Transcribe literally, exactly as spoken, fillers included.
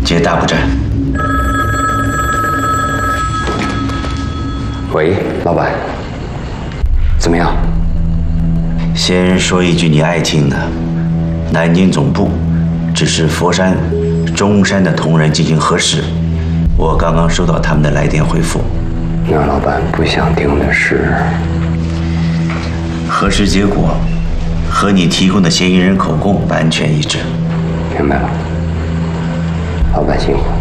接大部站。 喂，老板，怎么样？ 先说一句你爱听的，南京总部指示佛山、中山的同仁进行核实，我刚刚收到他们的来电回复。 那老板不想听的是， 核实结果和你提供的嫌疑人口供完全一致。 明白了，老板辛苦。